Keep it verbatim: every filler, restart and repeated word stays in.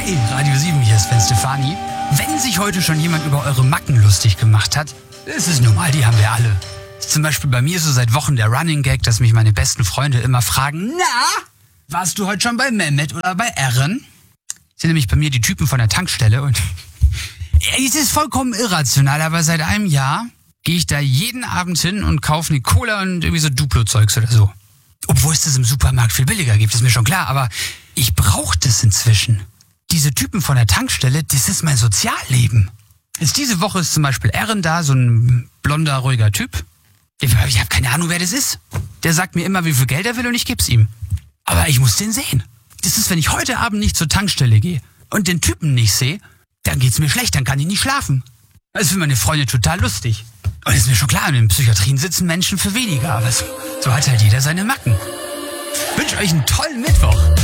Hey, Radio sieben, hier ist Sven Stefani. Wenn sich heute schon jemand über eure Macken lustig gemacht hat, ist es normal, die haben wir alle. Zum Beispiel bei mir so seit Wochen der Running Gag, dass mich meine besten Freunde immer fragen, na, warst du heute schon bei Mehmet oder bei Erin? Das sind nämlich bei mir die Typen von der Tankstelle und es ist vollkommen irrational, aber seit einem Jahr gehe ich da jeden Abend hin und kaufe eine Cola und irgendwie so Duplo-Zeugs oder so. Obwohl es das im Supermarkt viel billiger gibt, ist mir schon klar, aber ich brauche das inzwischen. Diese Typen von der Tankstelle, das ist mein Sozialleben. Jetzt diese Woche ist zum Beispiel Erin da, so ein blonder, ruhiger Typ. Ich habe keine Ahnung, wer das ist. Der sagt mir immer, wie viel Geld er will und ich geb's ihm. Aber ich muss den sehen. Das ist, wenn ich heute Abend nicht zur Tankstelle gehe und den Typen nicht sehe, dann geht's mir schlecht, dann kann ich nicht schlafen. Das ist für meine Freunde total lustig. Und ist mir schon klar, in den Psychiatrien sitzen Menschen für weniger, aber so, so hat halt jeder seine Macken. Ich wünsche euch einen tollen Mittwoch.